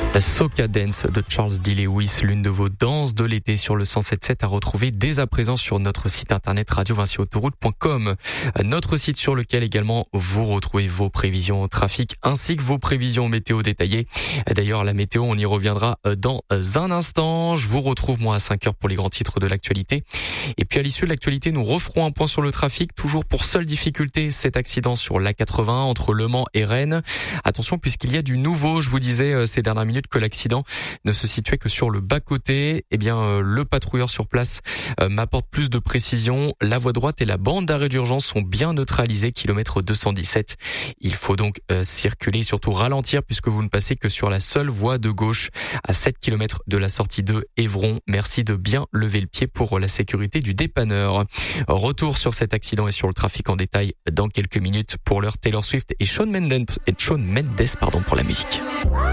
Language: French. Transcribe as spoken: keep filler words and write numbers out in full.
La Soca Dance de Charles D. Lewis, l'une de vos danses de l'été sur le cent sept sept à retrouver dès à présent sur notre site internet radio vinci autoroute point com. Notre site sur lequel également vous retrouvez vos prévisions trafic ainsi que vos prévisions météo détaillées. D'ailleurs, la météo, on y reviendra dans un instant. Je vous retrouve moi à cinq heures pour les grands titres de l'actualité. Et puis à l'issue de l'actualité, nous referons un point sur le trafic. Toujours pour seule difficulté, cet accident sur l'A quatre-vingts entre Le Mans et Rennes. Attention puisqu'il y a du nouveau, je vous disais ces dernières minutes que l'accident ne se situait que sur le bas-côté. Eh bien, euh, le patrouilleur sur place euh, m'apporte plus de précision. La voie droite et la bande d'arrêt d'urgence sont bien neutralisées, kilomètre deux cent dix-sept. Il faut donc euh, circuler et surtout ralentir puisque vous ne passez que sur la seule voie de gauche à sept kilomètres de la sortie de Évron. Merci de bien lever le pied pour la sécurité du dépanneur. Retour sur cet accident et sur le trafic en détail dans quelques minutes. Pour l'heure, Taylor Swift et Shawn Mendes, et Shawn Mendes pardon, pour la musique.